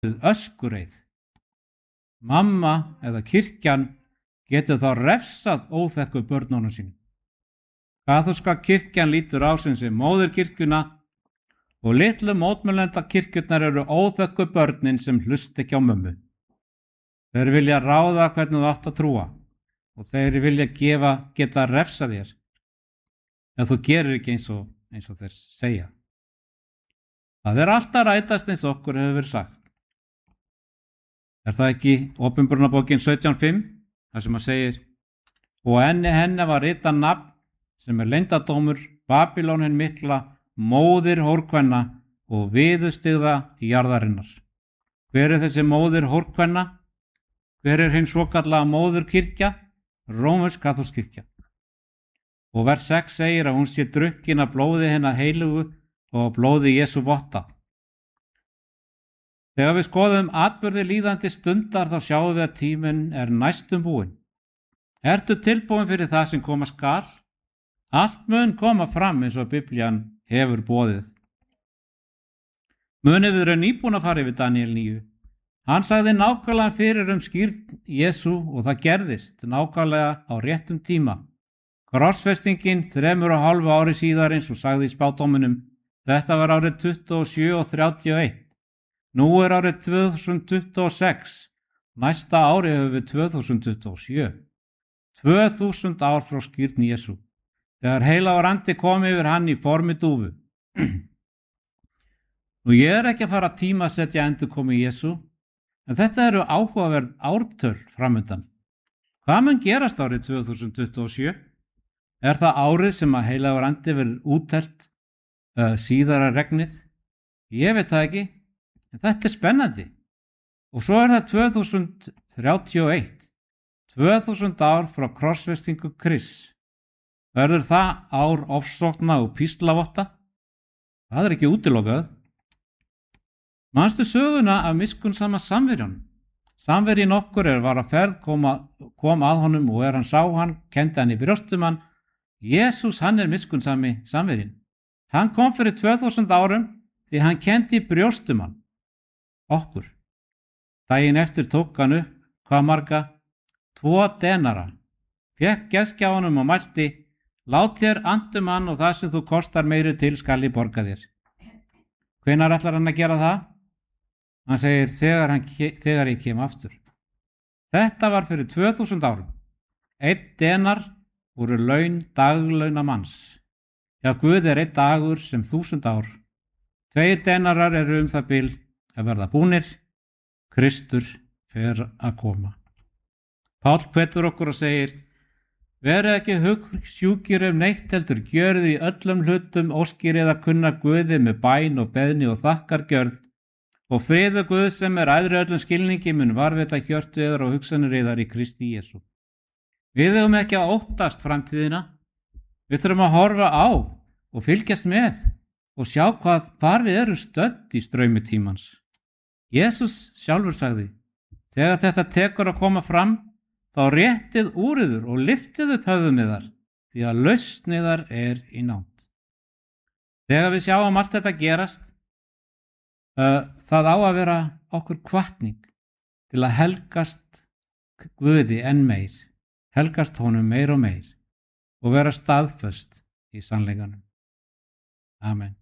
öskureið. Mamma eða kirkjan getur þá refsað óþekku börnunum sínum. Kaþólska kirkjan lítur á sig sem móðurkirkjuna og litlu mótmælenda kirkjurnar eru óþekku börnin sem hlusta ekki á mömmu. Þeir vilja ráða hvernig þú átt að trúa og þeir vilja geta refsa þér ef þú gerir ekki eins og þeir segja. Það alltaf rætast eins og okkur hefur verið sagt. Það ekki Opinberunarbókin 17:5, þar sem segir: og henni var ritað nafn sem leyndardómur, Babýlon mikla, móðir hórkvenna og viðurstyggða jarðarinnar. Hver þessi móðir hórkvenna? Hver hin svokallaða móðurkirkja? Rómversk-kaþólsk kirkja. Og vers 6 segir að hún sé drukkin af blóði hinna heiligu og blóði Jesú votta. Þegar við skoðum atburði líðandi stundar þá sjáum við að tíminn næstum búinn. Ertu tilbúin fyrir það sem koma skal? Allt mun koma fram eins og Biblían hefur boðið. Munið við erum nýbúin að fara yfir Daniel 9. Hann sagði nákvæmlega fyrir skírn Jesú og það gerðist nákvæmlega á réttum tíma. Krossfestingin 3,5 ári síðar eins og sagði í spádóminum. Þetta var árið 27 og 31. Nú árið 2026. Næsta ári hefur við 2027. 2000 ár frá skírn Jesú. Þegar heilagur andi kom yfir hann í formi dúfu. Nú ég ekki að fara að tímasetja endurkomu Jesú, en þetta eru áhugaverð ártöl framundan. Hvað mun gerast árið 2027? Það árið sem að heilagur andi verður úttelt síðara regnið? Ég veit það ekki, en þetta spennandi. Og svo það 2031, 2000 ár frá krossfestingu Krists. Verður það ár ofsókna og píslavotta? Það ekki útilokað. Manstu söguna af miskunnsama samverjanum? Samverjinn okkur var að ferð kom að honum og hann sá hann, kendi hann í brjóstum hann. Jesús hann miskunnsami samverjinn. Hann kom fyrir 2000 árum því hann kendi í brjóstum hann. Okkur. Daginn eftir tók hann upp, hvað marga? 2 denara. Fékk gestgjafanum og mælti: lát þér andum hann og það sem þú kostar meiri til skal ég borga þér. Hvenær ætlar hann að gera það? Hann segir þegar ég kem aftur. Þetta var fyrir 2000 árum. 1 denar voru laun daglauna manns. Já, Guð 1 dagur sem 1000 ár. 2 denarar eru það bil að verða búnir. Kristur fer að koma. Páll hvetur okkur og segir: verið ekki hugsjúkir neitt heldur gjörið í öllum hlutum óskir eða kunna Guði með bæn og beðni og þakkargjörð og friður Guð sem æðri öllum skilningi mun varðveita hjörtu yðar og hugsanir yðar í Kristi Jesú. Við eigum ekki að óttast framtíðina. Við þurfum að horfa á og fylgjast með og sjá hvar við erum stödd í straumi tímans. Jesús sjálfur sagði: þegar þetta tekur að koma fram, þá réttið úr yður og lyftið upp höfðum yðar, því að lausn yðar í nánd. Þegar við sjáum allt þetta gerast, það á að vera okkur hvatning til að helgast Guði enn meir, helgast honum meir og meir og vera staðföst í sannleikanum. Amen.